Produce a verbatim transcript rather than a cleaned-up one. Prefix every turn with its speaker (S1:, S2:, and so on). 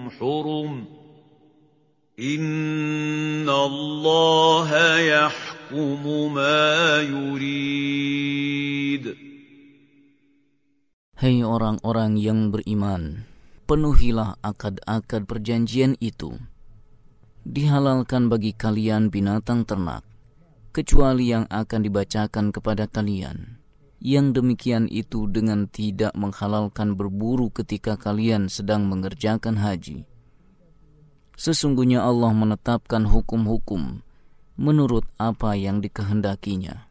S1: حُرُمٌ إِنَّ اللَّهَ يَحْكُمُ مَا يُرِيدُ.
S2: Hei orang-orang yang beriman, penuhilah akad-akad perjanjian itu. Dihalalkan bagi kalian binatang ternak, kecuali yang akan dibacakan kepada kalian. Yang demikian itu dengan tidak menghalalkan berburu ketika kalian sedang mengerjakan haji. Sesungguhnya Allah menetapkan hukum-hukum menurut apa yang dikehendakinya.